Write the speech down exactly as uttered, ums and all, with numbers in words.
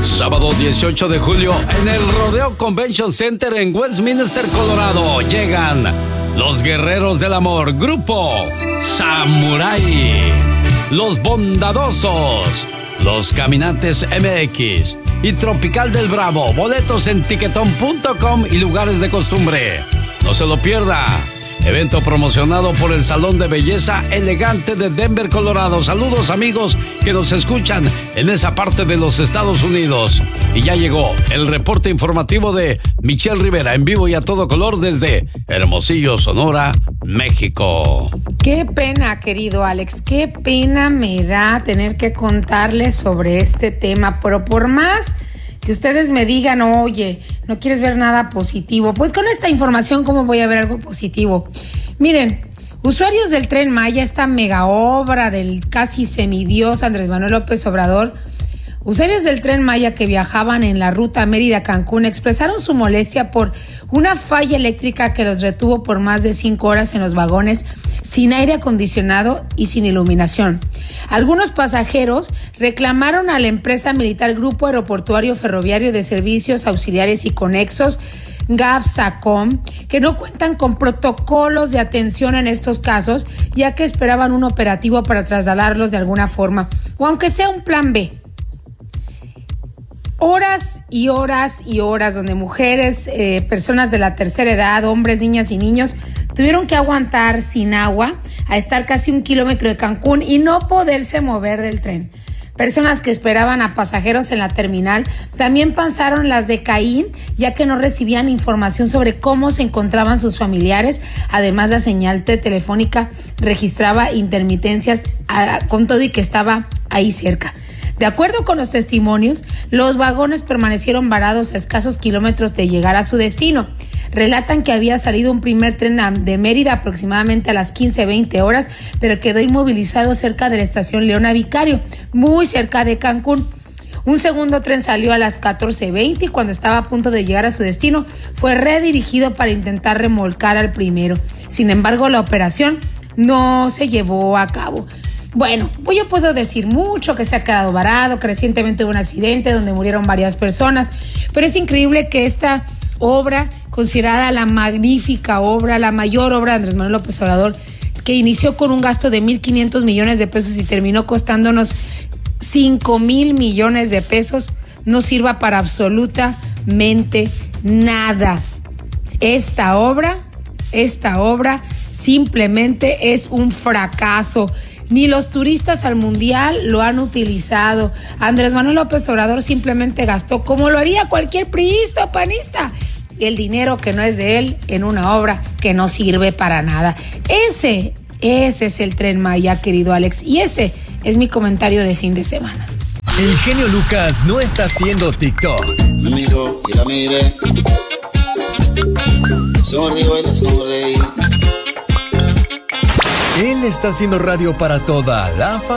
Sábado dieciocho de julio en el Rodeo Convention Center en Westminster, Colorado. Llegan los Guerreros del Amor, Grupo Samurai, Los Bondadosos, Los Caminantes M X y Tropical del Bravo. Boletos en tiquetón punto com y lugares de costumbre. No se lo pierda. Evento promocionado por el Salón de Belleza Elegante de Denver, Colorado. Saludos, amigos que nos escuchan en esa parte de los Estados Unidos. Y ya llegó el reporte informativo de Michelle Rivera, en vivo y a todo color desde Hermosillo, Sonora, México. Qué pena, querido Alex, qué pena me da tener que contarles sobre este tema, pero por más que ustedes me digan, oye, no quieres ver nada positivo, pues con esta información, ¿cómo voy a ver algo positivo? Miren, usuarios del Tren Maya, esta mega obra del casi semidios Andrés Manuel López Obrador, usuarios del Tren Maya que viajaban en la ruta Mérida-Cancún expresaron su molestia por una falla eléctrica que los retuvo por más de cinco horas en los vagones, sin aire acondicionado y sin iluminación. Algunos pasajeros reclamaron a la empresa militar Grupo Aeroportuario Ferroviario de Servicios Auxiliares y Conexos, GAFSACOM, que no cuentan con protocolos de atención en estos casos, ya que esperaban un operativo para trasladarlos de alguna forma, o aunque sea un plan B. Horas y horas y horas donde mujeres, eh, personas de la tercera edad, hombres, niñas y niños tuvieron que aguantar sin agua a estar casi un kilómetro de Cancún y no poderse mover del tren. Personas que esperaban a pasajeros en la terminal también pasaron las de Caín, ya que no recibían información sobre cómo se encontraban sus familiares. Además, la señal telefónica registraba intermitencias a, con todo y que estaba ahí cerca. De acuerdo con los testimonios, los vagones permanecieron varados a escasos kilómetros de llegar a su destino. Relatan que había salido un primer tren de Mérida aproximadamente a las quince veinte horas, pero quedó inmovilizado cerca de la estación Leona Vicario, muy cerca de Cancún. Un segundo tren salió a las catorce veinte y cuando estaba a punto de llegar a su destino, fue redirigido para intentar remolcar al primero. Sin embargo, la operación no se llevó a cabo. Bueno, pues yo puedo decir mucho, que se ha quedado varado, que recientemente hubo un accidente donde murieron varias personas, pero es increíble que esta obra, considerada la magnífica obra, la mayor obra de Andrés Manuel López Obrador, que inició con un gasto de mil quinientos millones de pesos y terminó costándonos cinco mil millones de pesos, no sirva para absolutamente nada. Esta obra, esta obra simplemente es un fracaso. Ni los turistas al mundial lo han utilizado. Andrés Manuel López Obrador simplemente gastó, como lo haría cualquier priista o panista, el dinero que no es de él en una obra que no sirve para nada. Ese, ese es el Tren Maya, querido Alex, y ese es mi comentario de fin de semana. El genio Lucas no está haciendo TikTok. Me miró y la miré. Sonrío y le sonreí. Él está haciendo radio para toda la familia.